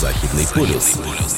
Західний полюс.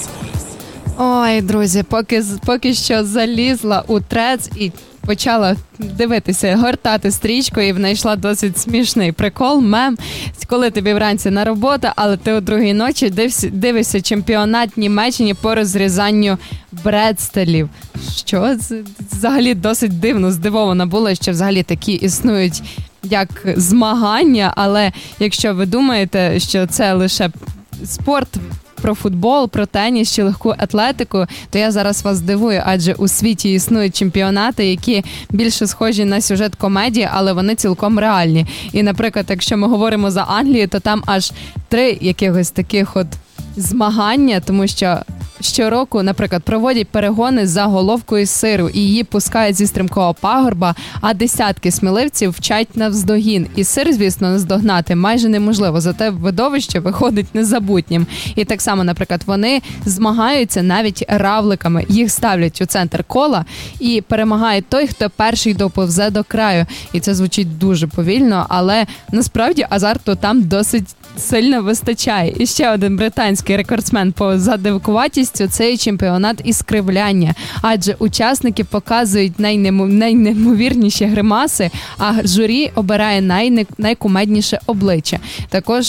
Ой, друзі, поки що залізла у трец і почала дивитися, гортати стрічку, і знайшла досить смішний прикол, мем, коли тобі вранці на роботу, але ти о 2-й ночі дивишся чемпіонат Німеччини по розрізанню бредстелів. Що? Взагалі досить дивно, здивована була, що взагалі такі існують як змагання, але якщо ви думаєте, що це лише спорт, про футбол, про теніс чи легку атлетику, то я зараз вас здивую, адже у світі існують чемпіонати, які більше схожі на сюжет комедії, але вони цілком реальні. І, наприклад, якщо ми говоримо за Англію, то там аж 3 якихось таких от змагання, тому що щороку, наприклад, проводять перегони за головкою сиру і її пускають зі стрімкого пагорба, а десятки сміливців вчать навздогін. І сир, звісно, наздогнати майже неможливо, зате видовище виходить незабутнім. І так само, наприклад, вони змагаються навіть равликами. Їх ставлять у центр кола і перемагає той, хто перший доповзе до краю. І це звучить дуже повільно, але насправді азарту там досить сильно вистачає. І ще один британський рекордсмен по задивкуватістю – це чемпіонат із кривляння. Адже учасники показують найнеймовірніші гримаси, а журі обирає найкумедніше обличчя. Також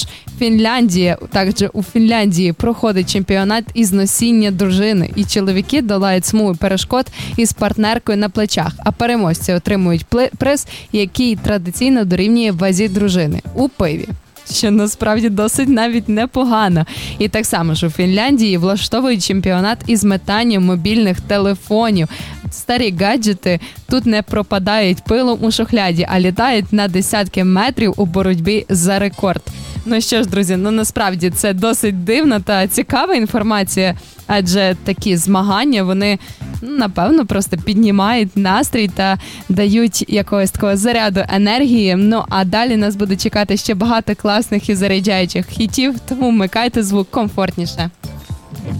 у Фінляндії проходить чемпіонат із носіння дружини. І чоловіки долають смугу перешкод із партнеркою на плечах, а переможці отримують приз, який традиційно дорівнює вазі дружини у пиві. Що насправді досить навіть непогано. І так само ж у Фінляндії влаштовують чемпіонат із метанням мобільних телефонів. Старі гаджети тут не пропадають пилом у шухляді, а літають на десятки метрів у боротьбі за рекорд. Ну що ж, друзі, насправді це досить дивна та цікава інформація, адже такі змагання, вони, напевно, просто піднімають настрій та дають якогось такого заряду енергії. Ну, а далі нас буде чекати ще багато класних і заряджаючих хітів, тому вмикайте звук комфортніше.